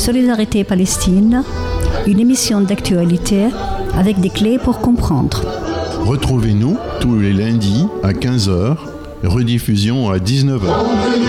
Solidarité Palestine, une émission d'actualité avec des clés pour comprendre. Retrouvez-nous tous les lundis à 15h, rediffusion à 19h.